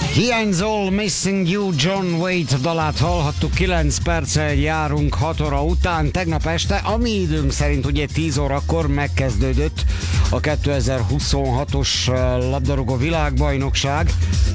Hiányzol, Missing You, John Waite dalát hallhattuk, 9 perccel járunk 6 óra után. Tegnap este, ami időnk szerint ugye 10 órakor megkezdődött a 2026-os labdarúgó világbajnokság.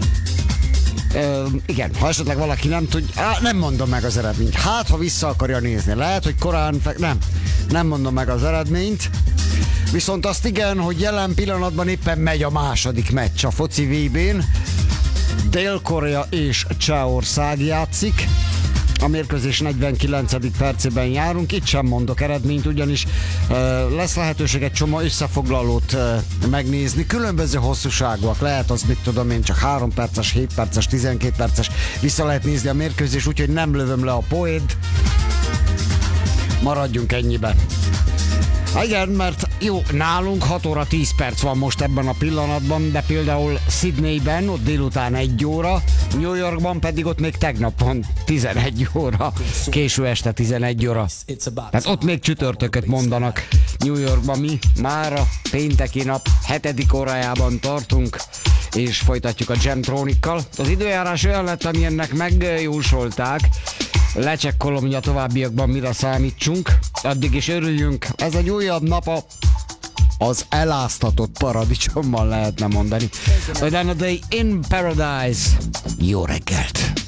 Igen, ha esetleg valaki nem tudja, nem mondom meg az eredményt. Hát, ha vissza akarja nézni, lehet, hogy korán, nem mondom meg az eredményt. Viszont azt igen, hogy jelen pillanatban éppen megy a második meccs a foci VB-n. Dél-Korea és Csehország játszik. A mérkőzés 49. percében járunk, itt sem mondok eredményt, ugyanis lesz lehetőség egy csomó összefoglalót megnézni. Különböző hosszúságúak, lehet az, mit tudom én, csak 3 perces, 7 perces, 12 perces. Vissza lehet nézni a mérkőzés, úgyhogy nem lövöm le a poént. Maradjunk ennyiben. Igen, mert jó, nálunk 6 óra 10 perc van most ebben a pillanatban, de például Sydneyben ott délután 1 óra, New Yorkban pedig ott még tegnap van 11 óra, késő este 11 óra. Tehát ott még csütörtököt mondanak. New Yorkban mi már a pénteki nap 7. órájában tartunk, és folytatjuk a Jamtronikkal. Az időjárás olyan lett, amilyennek megjósolták. Lecsekkolom, hogy a továbbiakban mire számítsunk. Addig is örüljünk. Ez egy újabb nap az eláztatott paradicsommal lehetne mondani. Another Day in Paradise. Jó reggelt!